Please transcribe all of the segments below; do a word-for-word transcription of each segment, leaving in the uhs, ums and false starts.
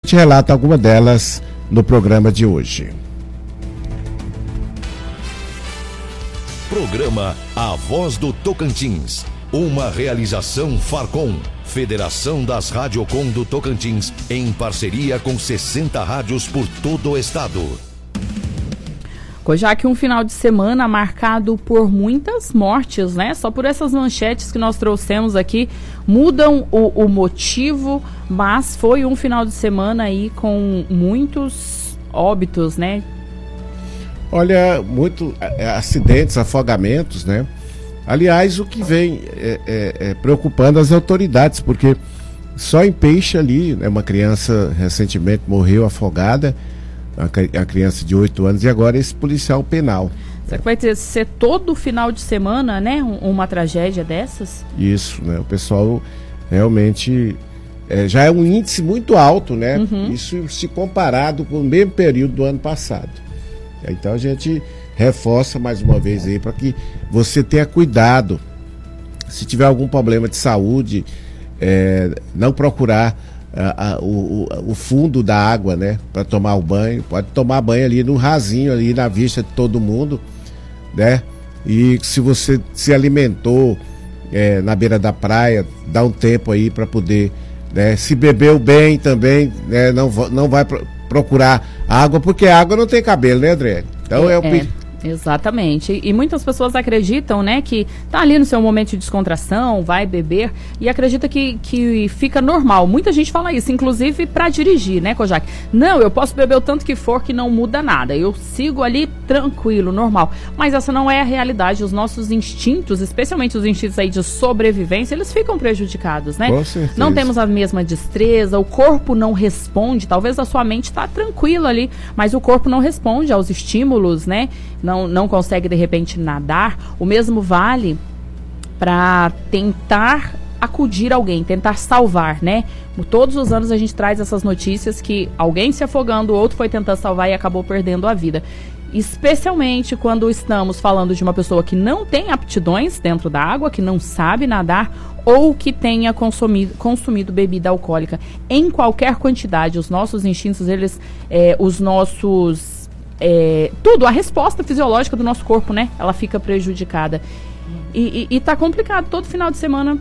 te relata alguma delas no programa de hoje. Programa A Voz do Tocantins, uma realização Farcom, Federação das Radiocom do Tocantins, em parceria com sessenta rádios por todo o estado. Já que um final de semana marcado por muitas mortes, né? Só por essas manchetes que nós trouxemos aqui, mudam o, o motivo, mas foi um final de semana aí com muitos óbitos, né? Olha, muito é, acidentes, afogamentos, né? Aliás, o que vem é, é, é preocupando as autoridades, porque só em Peixe ali, né, uma criança recentemente morreu afogada, a criança de oito anos, e agora esse policial penal. Será que vai ter, ser todo final de semana, né, uma tragédia dessas? Isso, né, o pessoal realmente é, já é um índice muito alto, né, uhum. Isso se comparado com o mesmo período do ano passado. Então a gente reforça mais uma vez aí para que você tenha cuidado, se tiver algum problema de saúde, é, não procurar A, a, o, o fundo da água, né, para tomar o banho. Pode tomar banho ali no rasinho, ali na vista de todo mundo, né? E se você se alimentou é, na beira da praia, dá um tempo aí para poder, né? Se bebeu bem também, né? Não, não vai pro, procurar água, porque a água não tem cabelo, né, André? Então é, é o é. Exatamente, e muitas pessoas acreditam, né, que tá ali no seu momento de descontração, vai beber e acredita que, que fica normal. Muita gente fala isso, inclusive para dirigir, né, Kojak? Não, eu posso beber o tanto que for que não muda nada, eu sigo ali tranquilo, normal. Mas essa não é a realidade, os nossos instintos, especialmente os instintos aí de sobrevivência, eles ficam prejudicados, né? Com certeza. Não temos a mesma destreza, o corpo não responde, talvez a sua mente tá tranquila ali, mas o corpo não responde aos estímulos, né? Não, não consegue de repente nadar. O mesmo vale para tentar acudir alguém, tentar salvar, né? Todos os anos a gente traz essas notícias que alguém se afogando, o outro foi tentando salvar e acabou perdendo a vida. Especialmente quando estamos falando de uma pessoa que não tem aptidões dentro da água, que não sabe nadar ou que tenha consumido, consumido bebida alcoólica em qualquer quantidade. Os nossos instintos, eles, é, os nossos É, tudo, a resposta fisiológica do nosso corpo, né? Ela fica prejudicada. E, e, e tá complicado. Todo final de semana,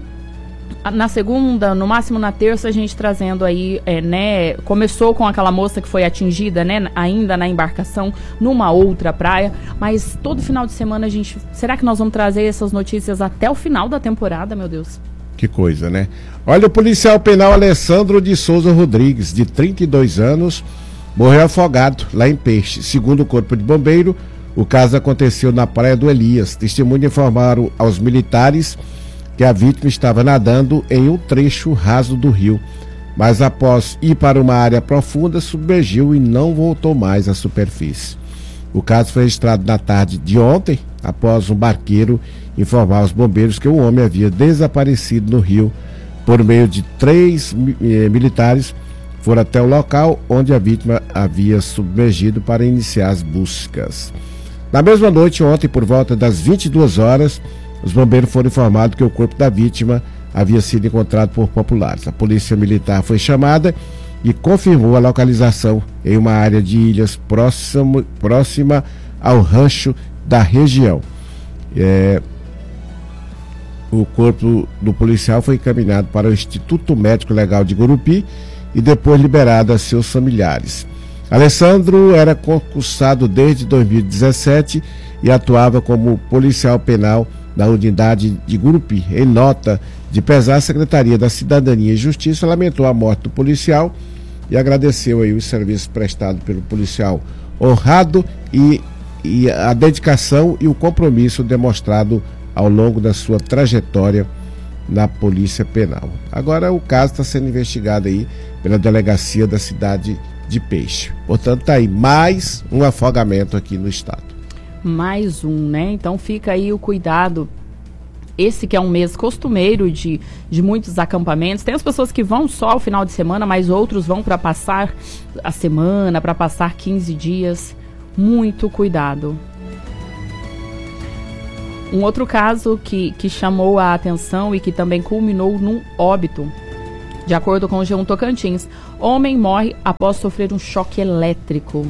na segunda, no máximo na terça, a gente trazendo aí, é, né? Começou com aquela moça que foi atingida, né? Ainda na embarcação, numa outra praia. Mas todo final de semana a gente... Será que nós vamos trazer essas notícias até o final da temporada, meu Deus? Que coisa, né? Olha, o policial penal Alessandro de Souza Rodrigues, de trinta e dois anos... morreu afogado lá em Peixe. Segundo o Corpo de Bombeiro, o caso aconteceu na Praia do Elias. Testemunhas informaram aos militares que a vítima estava nadando em um trecho raso do rio, mas após ir para uma área profunda, submergiu e não voltou mais à superfície. O caso foi registrado na tarde de ontem, após um barqueiro informar aos bombeiros que o homem havia desaparecido no rio. Por meio de três eh, militares, foram até o local onde a vítima havia submergido para iniciar as buscas. Na mesma noite, ontem, por volta das vinte e duas horas, os bombeiros foram informados que o corpo da vítima havia sido encontrado por populares. A polícia militar foi chamada e confirmou a localização em uma área de ilhas próximo, próxima ao rancho da região. É, o corpo do policial foi encaminhado para o Instituto Médico Legal de Gurupi e depois liberado a seus familiares. Alessandro era concursado desde dois mil e dezessete e atuava como policial penal na unidade de Gurupi. Em nota de pesar, a Secretaria da Cidadania e Justiça lamentou a morte do policial e agradeceu aí os serviços prestados pelo policial honrado e, e a dedicação e o compromisso demonstrado ao longo da sua trajetória na Polícia Penal. Agora o caso está sendo investigado aí pela delegacia da cidade de Peixe. Portanto, está aí mais um afogamento aqui no estado. Mais um, né? Então fica aí o cuidado. Esse que é um mês costumeiro de, de muitos acampamentos. Tem as pessoas que vão só ao final de semana, mas outros vão para passar a semana, para passar quinze dias. Muito cuidado. Um outro caso que, que chamou a atenção e que também culminou num óbito De acordo com o G um Tocantins, homem morre após sofrer um choque elétrico.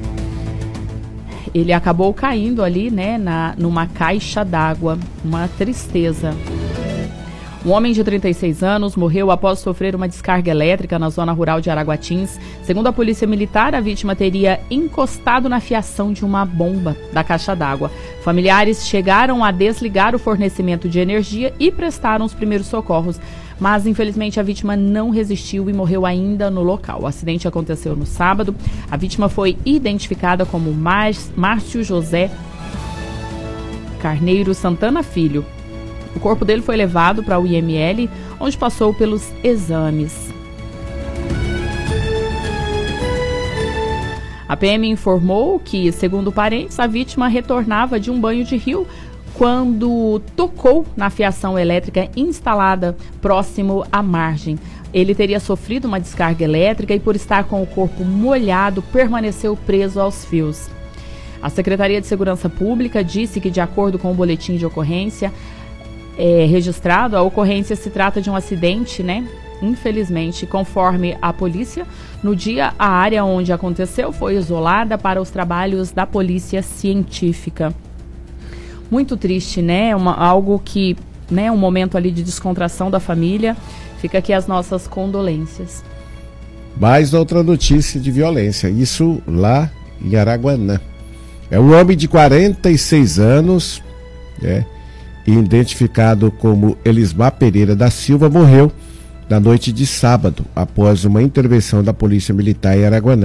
Ele acabou caindo ali, né, na, numa caixa d'água. Uma tristeza. Um homem de trinta e seis anos morreu após sofrer uma descarga elétrica na zona rural de Araguatins. Segundo a polícia militar, a vítima teria encostado na fiação de uma bomba da caixa d'água. Familiares chegaram a desligar o fornecimento de energia e prestaram os primeiros socorros, mas infelizmente a vítima não resistiu e morreu ainda no local. O acidente aconteceu no sábado. A vítima foi identificada como Márcio José Carneiro Santana Filho. O corpo dele foi levado para o I M L, onde passou pelos exames. A P M informou que, segundo parentes, a vítima retornava de um banho de rio quando tocou na fiação elétrica instalada próximo à margem. Ele teria sofrido uma descarga elétrica e, por estar com o corpo molhado, permaneceu preso aos fios. A Secretaria de Segurança Pública disse que, de acordo com o boletim de ocorrência é, registrado, a ocorrência se trata de um acidente, né? Infelizmente, conforme a polícia, no dia a área onde aconteceu foi isolada para os trabalhos da polícia científica. Muito triste, né? Uma, algo que, né, um momento ali de descontração da família. Fica aqui as nossas condolências. Mais outra notícia de violência, isso lá em Araguanã. É um homem de quarenta e seis anos, né, identificado como Elismar Pereira da Silva, morreu na noite de sábado, após uma intervenção da Polícia Militar em Araguanã.